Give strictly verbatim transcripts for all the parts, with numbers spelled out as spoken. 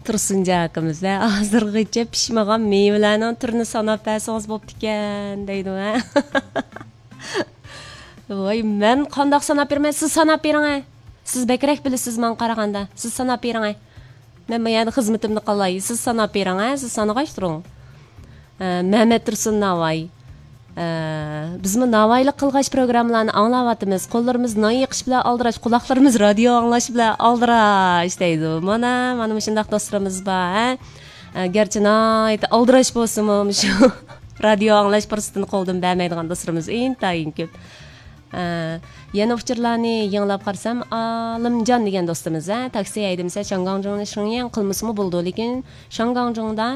Tursunja akamiz hozirgacha pishmagan mevalarning turini sanab bersangiz bo'pti ekan deydi ha. Voy, men qandoq sanab bermay, siz sanab bering. Siz bekrak bilasiz men qaraganda. Siz sanab bering. Men bu yerda xizmatimni qilay. Siz sanab bering, siz sanag'ash turing. Mehmet Tursun Navoiy. Biz bu Navoiylik qilg'ash programmalarni anglayapmiz. Qo'llarimiz noy yiqish bilan aldirash, quloqlarimiz radio anglash bilan aldirash deydi. Mana, mana shunday do'stlarimiz bor. Gerçi noy aldirash bo'lsa-mu, shu radio anglash fursatini qo'ldan bermaydigan do'stlarimiz intayin ko'p. Yana uchurlarni yanglab qarsam, Alimjon degan do'stimiz, taksi haydamsa Shanganjongni shunyan qilmasmi bo'ldi, lekin Shanganjongda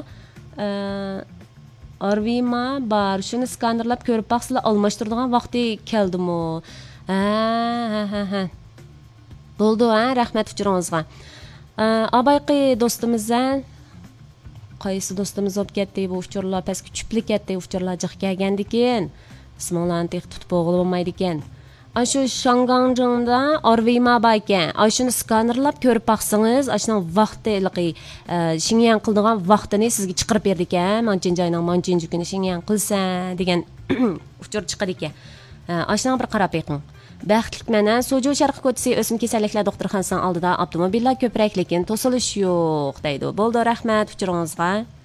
Arvima bar, shuni skanerlab ko'rib baqsizlar almashtiradigan vaqti keldimi? Ha, ha, ha, ha. Bo'ldi, ha, rahmat uchuringizga. Abayqi do'stimizdan qaysi do'stimiz olib ketdi bu uchurlar, pastga tushib ketdi, uchurlar jiq kelgandikin. Ismonlarni tutib bo'lmaydi ekan. Ashu Shanganjongda Arvima bar ekan. Ashuni skanerlab ko'rib baqsangiz, ashning vaqtiliqi, Xinyan qildigan vaqtini sizga chiqarib berdi ekan. Manchin joyning manchin kuni Xinyan qilsan degan uchur chiqadi ekan. Ashning bir qarab beqing. Baxtlik mena Soju Sharq ko'chasi o'sim kasalliklar doktorxonasining oldida avtomobillar ko'prak, lekin to'silish yo'q deydi. Bo'ldi, rahmat uchuringizga.